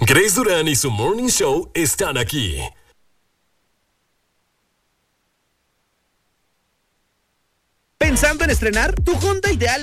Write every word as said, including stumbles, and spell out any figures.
Grace Durán y su Morning Show están aquí. ¿Pensando en estrenar? Tu Honda ideal